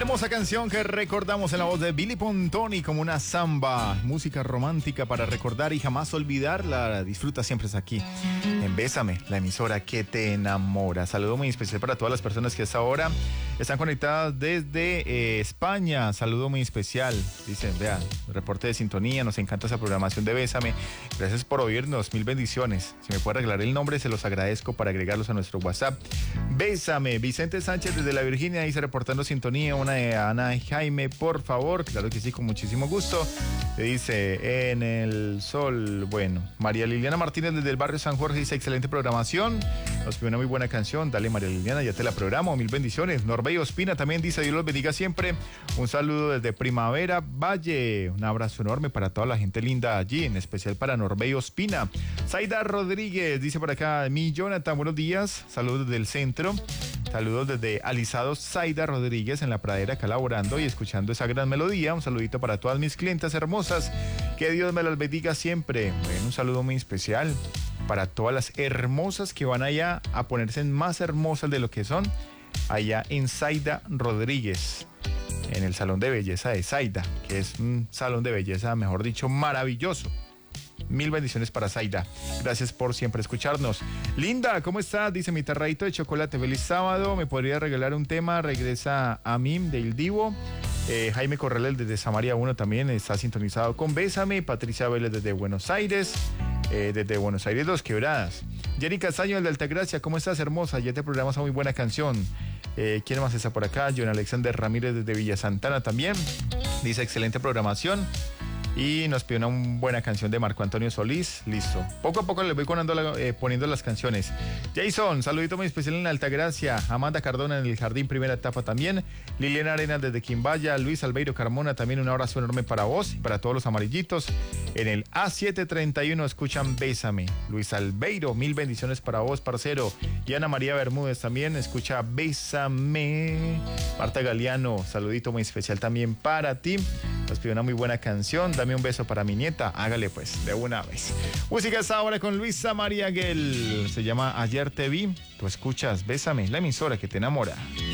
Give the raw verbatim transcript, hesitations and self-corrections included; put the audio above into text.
Hermosa canción que recordamos en la voz de Billy Pontoni como una samba, música romántica para recordar y jamás olvidar. La disfruta siempre es aquí en Bésame, la emisora que te enamora. Saludo muy especial para todas las personas que a esta hora están conectadas desde eh, España. Saludo muy especial. Dicen, vean, reporte de sintonía, nos encanta esa programación de Bésame. Gracias por oírnos, mil bendiciones. Si me puede arreglar el nombre, se los agradezco para agregarlos a nuestro WhatsApp. Bésame, Vicente Sánchez desde la Virginia, dice reportando sintonía. Una de Ana y Jaime, por favor. Claro que sí, con muchísimo gusto. Le dice, en el sol. Bueno, María Liliana Martínez desde el barrio San Jorge dice, excelente programación. Nos pide una muy buena canción. Dale, María Liliana, ya te la programo. Mil bendiciones. Norbey Ospina también dice, Dios los bendiga siempre. Un saludo desde Primavera Valle. Un abrazo enorme para toda la gente linda allí, en especial para Norbey Ospina. Zaida Rodríguez dice por acá, mi Jonathan, buenos días. Saludos desde el centro. Saludos desde Alisados Zaida Rodríguez en la pradera, acá laborando y escuchando esa gran melodía. Un saludito para todas mis clientas hermosas. Que Dios me las bendiga siempre. Bueno, un saludo muy especial para todas las hermosas que van allá a ponerse más hermosas de lo que son, allá en Zaida Rodríguez, en el salón de belleza de Zaida, que es un salón de belleza, mejor dicho, maravilloso. Mil bendiciones para Zaida. Gracias por siempre escucharnos. Linda, ¿cómo estás? Dice mi tarradito de chocolate. Feliz sábado. ¿Me podría regalar un tema? Regresa a mí del Divo. Eh, Jaime Corrales desde Samaria uno también está sintonizado con Bésame. Patricia Vélez desde Buenos Aires. Eh, desde Buenos Aires, Dos Quebradas. Jenny Castaño de Altagracia. ¿Cómo estás, hermosa? Ya te programas una muy buena canción. Eh, ¿Quién más está por acá? John Alexander Ramírez desde Villa Santana también. Dice, excelente programación. Y nos pide una buena canción de Marco Antonio Solís. Listo. Poco a poco les voy poniendo, la, eh, poniendo las canciones. Jason, saludito muy especial en Altagracia. Amanda Cardona en el Jardín, primera etapa también. Liliana Arenas desde Quimbaya. Luis Albeiro Carmona, también un abrazo enorme para vos y para todos los amarillitos. En el A setecientos treinta y uno escuchan Bésame. Luis Albeiro, mil bendiciones para vos, parcero. Y Ana María Bermúdez también escucha Bésame. Marta Galeano, saludito muy especial también para ti. Nos pide una muy buena canción. Dame un beso para mi nieta. Hágale pues, de una vez. Música esta ahora con Luisa María Guel. Se llama Ayer te vi. Tú escuchas Bésame, la emisora que te enamora.